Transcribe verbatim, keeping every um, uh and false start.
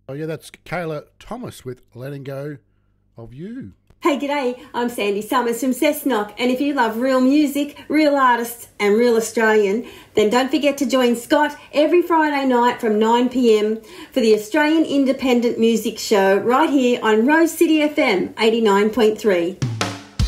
Oh, yeah, that's Kayla Thomas with Letting Go of You. Hey, g'day, I'm Sandy Summers from Cessnock, and if you love real music, real artists and real Australian, then don't forget to join Scott every Friday night from nine p m for the Australian Independent Music Show right here on Rose City F M eighty-nine point three.